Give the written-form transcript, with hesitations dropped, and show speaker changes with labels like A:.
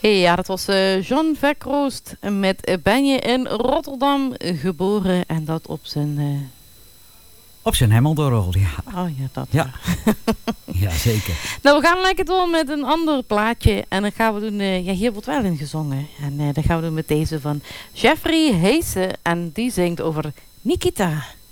A: Ja, dat was John Verkroost met Ben je in Rotterdam geboren en dat op zijn...
B: Op zijn Hemmeldorgel, ja.
A: Oh ja, dat.
B: Ja. Ja, zeker.
A: Nou, we gaan lekker door met een ander plaatje. En dan gaan we doen... hier wordt wel in gezongen. En dan gaan we doen met deze van Jeffrey Heesen. En die zingt over Nikita.